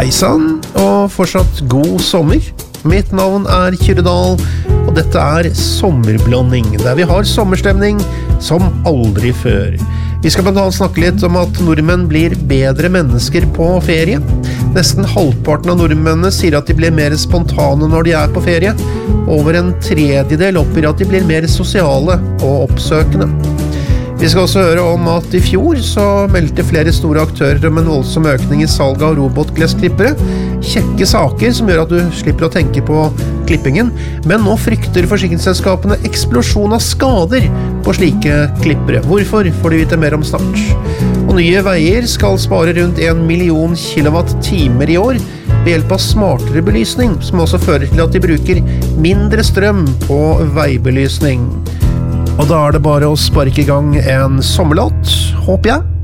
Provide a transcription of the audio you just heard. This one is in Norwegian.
Hei sann, og fortsatt god sommer. Mitt navn Kyrre Dahl, og dette Sommerblanding, der vi har sommerstemning som aldri før. Vi skal blant annet snakke litt om at nordmenn blir bedre mennesker på ferie. Nesten halvparten av nordmennene sier at de blir mer spontane når de på ferie. Over en tredjedel oppgir at de blir mer sosiale og oppsøkende. Vi skal også høre om at i fjor så meldte flere store aktører om en voldsom økning i salg av robotgressklippere. Kjekke saker som gjør at du slipper å tenke på klippingen, men nå frykter forsikringsselskapene eksplosjon av skader på slike klippere. Hvorfor får du vite mer om snart. Og Nye Veier skal spare rundt 1 million kilowatt-timer i år ved hjelp av smartere belysning, som også fører til at de bruker mindre strøm på veibelysning. Og da det bare å sparke i gang en sommerlåt, håper jeg.